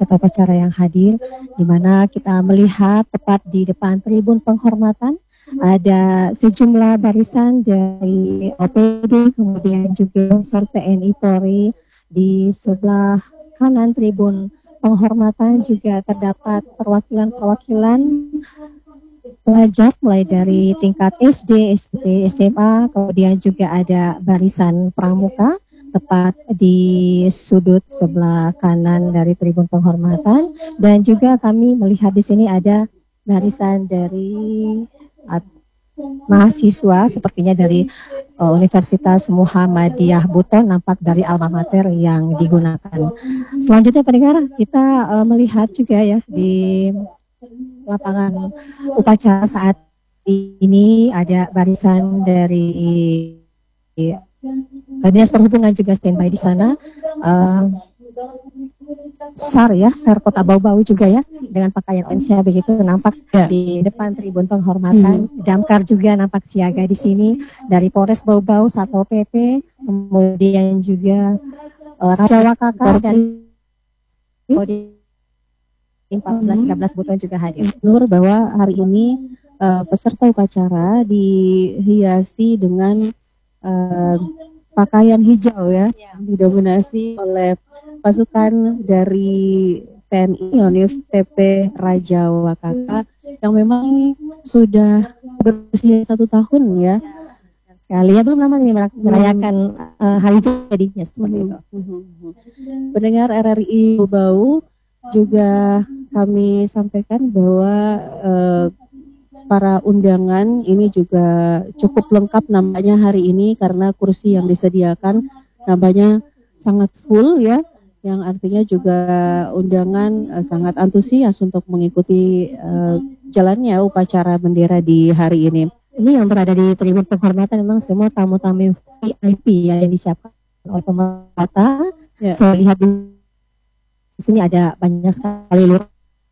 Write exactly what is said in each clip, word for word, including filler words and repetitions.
peserta upacara yang hadir, di mana kita melihat tepat di depan tribun penghormatan ada sejumlah barisan dari O P D, kemudian juga unsur T N I Polri. Di sebelah kanan tribun penghormatan juga terdapat perwakilan-perwakilan pelajar mulai dari tingkat S D, S M P, S M A, kemudian juga ada barisan pramuka tepat di sudut sebelah kanan dari tribun penghormatan, dan juga kami melihat di sini ada barisan dari uh, mahasiswa sepertinya dari uh, Universitas Muhammadiyah Buton, nampak dari alma mater yang digunakan. Selanjutnya pendengar, kita uh, melihat juga ya di lapangan upacara saat ini ada barisan dari Dinas Perhubungan juga standby di sana. Uh, SAR ya, SAR Kota Bau-Bau juga ya, dengan pakaian oranye begitu nampak ya di depan tribun penghormatan. Hmm. Damkar juga nampak siaga di sini dari Polres Bau-Bau, Satpol P P, kemudian juga uh, Raja Wakaka dan Kodi empat belas tiga belas Buton juga hadir. Nur bahwa hari ini uh, peserta upacara dihiasi dengan uh, pakaian hijau ya, ya, didominasi oleh pasukan dari T N I Yonif T P Raja Wakaka yang memang sudah berusia satu tahun ya. Sekali ya, belum lama ini merayakan hmm. uh, hari jadinya seperti itu. Pendengar R R I Bau juga kami sampaikan bahwa uh, para undangan ini juga cukup lengkap nampaknya hari ini karena kursi yang disediakan nampaknya sangat full ya, yang artinya juga undangan uh, sangat antusias untuk mengikuti uh, jalannya upacara bendera di hari ini. Ini yang berada di tribun penghormatan memang semua tamu-tamu V I P ya, yang disiapkan oleh pemerintah. Ya. Saya lihat di sini ada banyak sekali lurah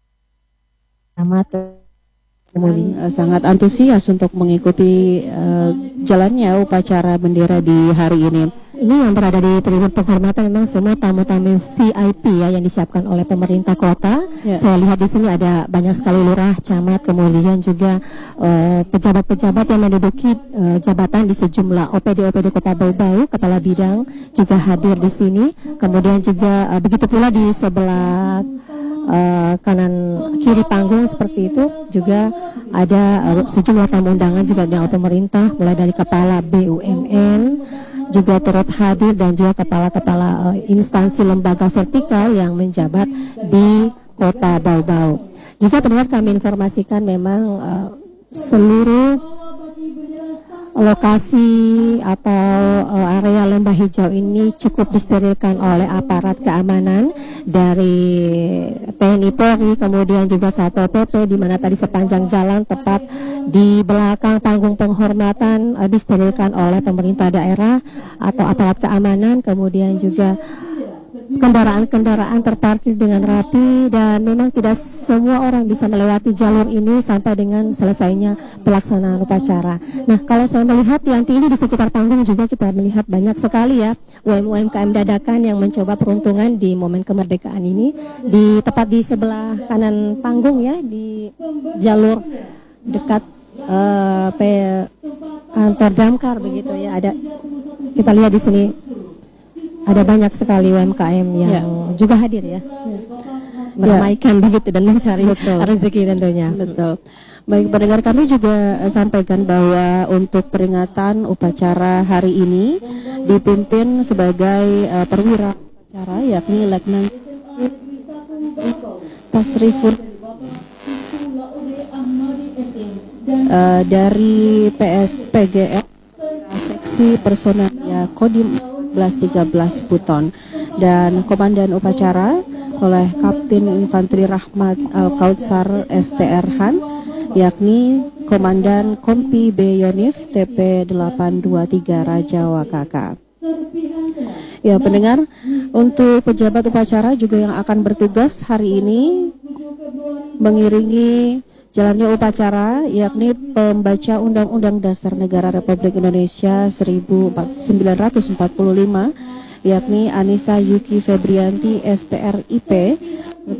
kemudian uh, sangat antusias untuk mengikuti uh, jalannya upacara bendera di hari ini. Ini yang berada di tribun penghormatan memang semua tamu-tamu V I P ya, yang disiapkan oleh pemerintah kota. Ya. Saya lihat di sini ada banyak sekali lurah, camat, kemudian juga uh, pejabat-pejabat yang menduduki uh, jabatan di sejumlah O P D O P D Kota Bau-Bau, kepala bidang juga hadir di sini. Kemudian juga uh, begitu pula di sebelah Uh, kanan kiri panggung seperti itu juga ada uh, sejumlah tamu undangan juga dari pemerintah, mulai dari kepala B U M N juga turut hadir, dan juga kepala-kepala uh, instansi lembaga vertikal yang menjabat di Kota Bau-Bau. Juga pendengar, kami informasikan memang uh, seluruh lokasi atau uh, area lembah hijau ini cukup disterilkan oleh aparat keamanan dari T N I Polri, kemudian juga Satpol P P, di mana tadi sepanjang jalan tepat di belakang panggung penghormatan uh, disterilkan oleh pemerintah daerah atau aparat keamanan, kemudian juga kendaraan-kendaraan terparkir dengan rapi, dan memang tidak semua orang bisa melewati jalur ini sampai dengan selesainya pelaksanaan upacara. Nah, kalau saya melihat Yanti ini di sekitar panggung juga kita melihat banyak sekali ya U M U M K M dadakan yang mencoba peruntungan di momen kemerdekaan ini. Di tepat di sebelah kanan panggung ya, di jalur dekat uh, kantor damkar begitu ya, ada kita lihat di sini. Ada banyak sekali U M K M yang ya. juga hadir ya, meramaikan ya. begitu dan mencari Betul. rezeki tentunya. Betul. Baik pendengar, kami juga sampaikan bahwa untuk peringatan upacara hari ini dipimpin sebagai uh, perwira upacara yakni Letnan Tasrifur uh, dari P S P G R seksi personalia Kodim sebelas tiga belas Buton, dan komandan upacara oleh Kapten Infanteri Rahmat Al-Kautsar S T R Han, yakni Komandan Kompi B Yonif T P delapan dua tiga Raja Wakaka. Ya pendengar, untuk pejabat upacara juga yang akan bertugas hari ini mengiringi jalannya upacara, yakni pembaca Undang-Undang Dasar Negara Republik Indonesia seribu sembilan ratus empat puluh lima, yakni Anissa Yuki Febrianti S T R I P,